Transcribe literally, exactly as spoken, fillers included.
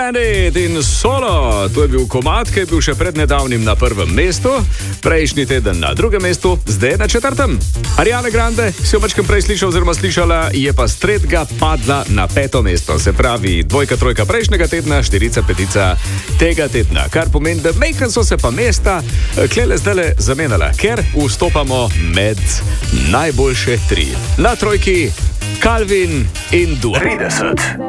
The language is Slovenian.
Bandit in Solo. To je bil komad, ki je bil še pred nedavnim na prvem mestu, prejšnji teden na drugem mestu, zdaj na četrtem. Ariana Grande, si jo večkrat prej slišal oziroma slišala, je pa s tretjega padla na peto mesto. Se pravi, dvojka, trojka prejšnjega tedna, štirica, petica tega tedna. Kar pomeni, da mejkrat so se pa mesta klele zdajle zamenjala, ker vstopamo med najboljše tri. Na trojki Calvin in Dua. trideset.